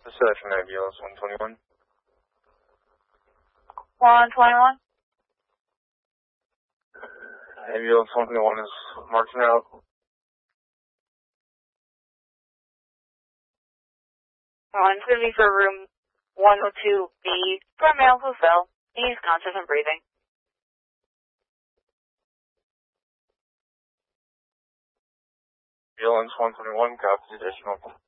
Reception ambulance 121. 121. Ambulance 121 is marching out. 150 for room 102B for a male who fell. He's conscious and breathing. Ambulance 121, copies additional.